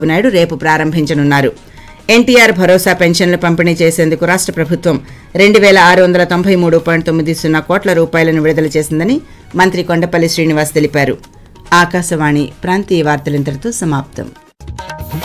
నాయుడు రేపు ప్రారంభించనున్నారు. ఎన్టీఆర్ భరోసా పెన్షన్లు పంపిణీ చేసేందుకు రాష్ట్ర ప్రభుత్వం 2,693.90 కోట్ల రూపాయలను విడుదల చేసిందని మంత్రి కొండపల్లి శ్రీనివాస్ తెలిపారు. ఆకాశవాణి ప్రాంతీయ వార్తలింతటితో సమాప్తం.